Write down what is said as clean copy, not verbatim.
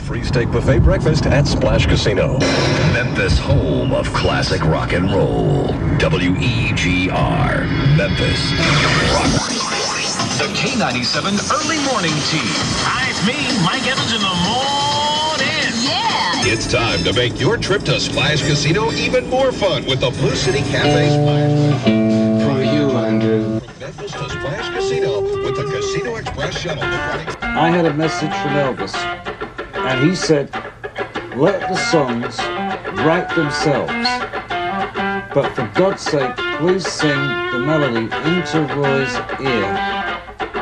Free steak buffet breakfast at Splash Casino. Memphis, home of classic rock and roll. WEGR, Memphis. Rock. The K97 Early Morning Tea. Hi, it's me, Mike Evans in the morning. Yeah! It's time to make your trip to Splash Casino even more fun with the Blue City Cafe Splash. For you, Andrew. From Memphis to Splash Casino with the Casino Express shuttle. I had a message from Elvis, and he said, let the songs write themselves, but for God's sake, please sing the melody into Roy's ear.